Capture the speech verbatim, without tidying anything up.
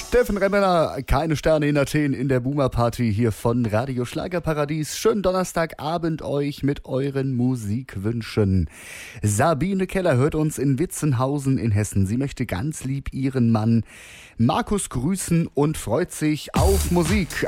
Steffen Remmeler, keine Sterne in Athen in der Boomer Party hier von Radio Schlagerparadies. Schönen Donnerstagabend euch mit euren Musikwünschen. Sabine Keller hört uns in Witzenhausen in Hessen. Sie möchte ganz lieb ihren Mann Markus grüßen und freut sich auf Musik.